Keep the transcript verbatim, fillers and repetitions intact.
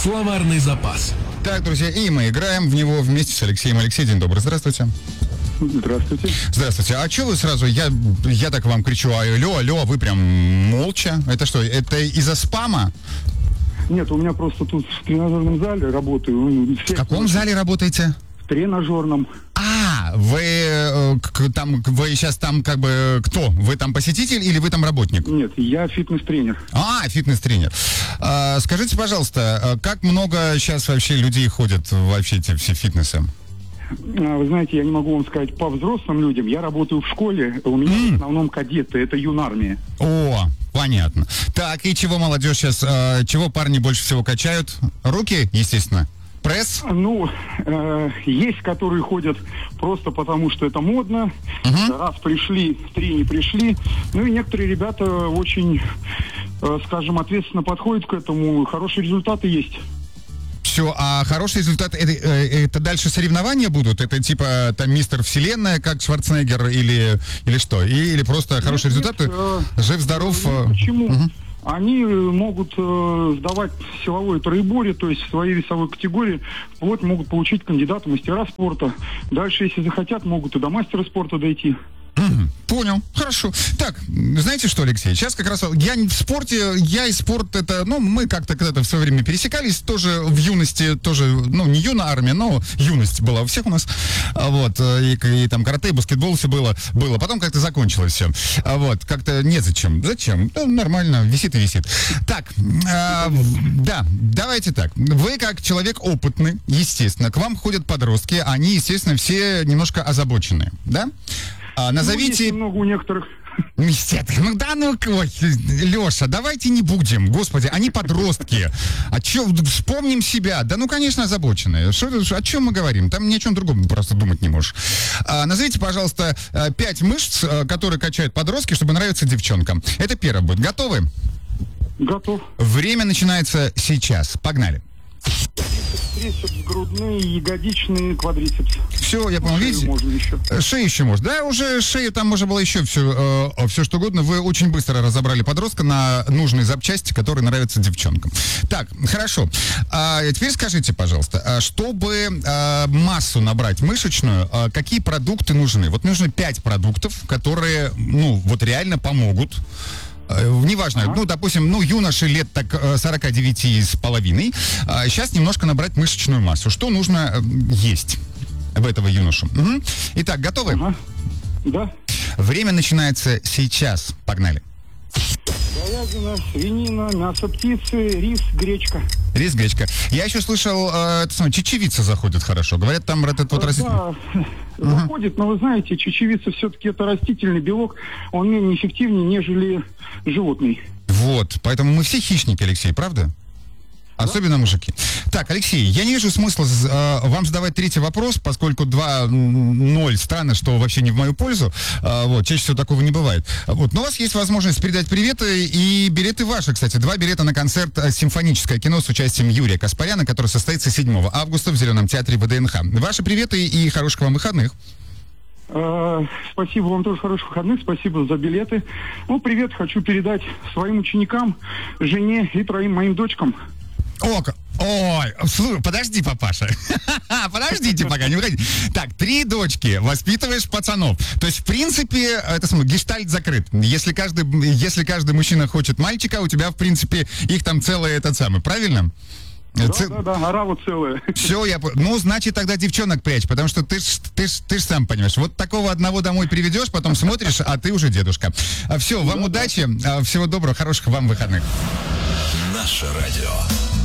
Словарный запас. Так, друзья, и мы играем в него вместе с Алексеем. Алексей, день добрый, здравствуйте. Здравствуйте. Здравствуйте. А что вы сразу, я, я так вам кричу, алло, алло, а вы прям молча? Это что, это из-за спама? Нет, у меня просто тут в тренажерном зале работаю. В каком зале работаете? В тренажерном. А, вы э, к- там, вы сейчас там как бы кто? Вы там посетитель или вы там работник? Нет, я фитнес-тренер. А, фитнес-тренер. А, скажите, пожалуйста, а как много сейчас вообще людей ходят вообще эти все фитнесы? А, Вы знаете, я не могу вам сказать по взрослым людям. Я работаю в школе, у меня М. в основном кадеты, это юнармия. О, понятно. Так, и чего молодежь сейчас, э, чего парни больше всего качают? Руки, естественно. Пресс? Ну, э, есть, которые ходят просто потому, что это модно. Мгм. Раз пришли, три не пришли. Ну и некоторые ребята очень, э, скажем, ответственно подходят к этому. Хорошие результаты есть. Все, а хороший результат, это, э, это дальше соревнования будут? Это типа там мистер Вселенная, как Шварценеггер, или, или что? И- Или просто хорошие Нет, результаты? э, Жив-здоров? э, Почему? мгм. Они э, могут э, сдавать силовое троеборье, то есть в своей весовой категории, вот могут получить кандидата в мастера спорта. Дальше, если захотят, могут и до мастера спорта дойти. Мгм. Понял, хорошо. Так, знаете что, Алексей, сейчас как раз я не в спорте, я и спорт это, ну, мы как-то когда-то в свое время пересекались, тоже в юности, тоже, ну, не юная армия, но юность была у всех у нас, а вот, и, и там карате, и баскетбол все было, было, потом как-то закончилось все, а вот, как-то незачем, зачем, ну, нормально, висит и висит. Так, а, да, давайте так, вы как человек опытный, естественно, к вам ходят подростки, они, естественно, все немножко озабоченные, да? А, Ну, назовите... есть много у некоторых. Естественно, ну да, ну, ой, Леша, давайте не будем, господи, они подростки. А чё, вспомним себя. Да ну, конечно, озабоченные. Что, о чем мы говорим? Там ни о чем другом просто думать не можешь. А, назовите, пожалуйста, а, пять мышц, а, которые качают подростки, чтобы нравиться девчонкам. Это первое будет. Готовы? Готов. Время начинается сейчас. Погнали. Трицепс, грудные, ягодичные, квадрицепс. Все, я понял, Шею видите? можно еще. Шею еще может. Да, уже шею там можно было еще все, э, все что угодно. Вы очень быстро разобрали подростка на нужные запчасти, которые нравятся девчонкам. Так, хорошо. А теперь скажите, пожалуйста, а чтобы а, массу набрать мышечную, а, какие продукты нужны? Вот нужно пять продуктов, которые, ну, вот реально помогут. Э, Неважно, Ага. ну, допустим, ну, юноши лет так э, сорок девять с половиной, а сейчас немножко набрать мышечную массу. Что нужно э, есть в этого юношу? Мгм. Итак, готовы? Ага. Да. Время начинается сейчас. Погнали. Говядина, свинина, мясо птицы, рис, гречка. Рис, гречка. Я еще слышал, э, это самое, чечевица заходит хорошо. Говорят, там этот вот растительный... Да, заходит, но вы знаете, чечевица все-таки это растительный белок, он менее эффективнее, нежели животный. Вот, поэтому мы все хищники, Алексей, правда? Особенно мужики. Так, Алексей, я не вижу смысла э, вам задавать третий вопрос, поскольку два ноль странно, что вообще не в мою пользу. Э, вот, чаще всего такого не бывает. Вот, но у вас есть возможность передать приветы, и билеты ваши, кстати. Два билета на концерт э, «Симфоническое кино» с участием Юрия Каспаряна, который состоится седьмого августа в Зеленом театре ВДНХ. Ваши приветы и хороших вам выходных. Э, Спасибо вам тоже, хороших выходных, спасибо за билеты. Ну, привет хочу передать своим ученикам, жене и троим моим дочкам. О, к- ой, слушай, подожди, папаша. Подождите пока, не выходите. Так, три дочки, воспитываешь пацанов. То есть, в принципе, это самое, гештальт закрыт. Если каждый, если каждый мужчина хочет мальчика, у тебя, в принципе, их там целое этот самый, правильно? Да, Ц- да, да, орава целая. Все, я... по- Ну, значит, тогда девчонок прячь, потому что ты ж, ты ж, ты ж сам понимаешь. Вот такого одного домой приведешь, потом смотришь, а ты уже дедушка. Все, вам удачи, а, всего доброго, хороших вам выходных. Наше радио.